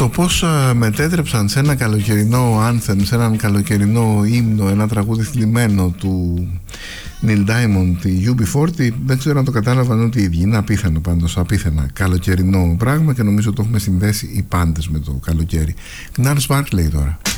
το πώς μετέτρεψαν σε ένα καλοκαιρινό anthem, σε έναν καλοκαιρινό ύμνο, ένα τραγούδι θλιμμένο του Neil Diamond, τη UB40, δεν ξέρω αν το κατάλαβαν ούτε οι ίδιοι. Είναι απίθανο πάντως, απίθανα καλοκαιρινό πράγμα και νομίζω το έχουμε συνδέσει οι πάντες με το καλοκαίρι. Gnarls Barkley τώρα.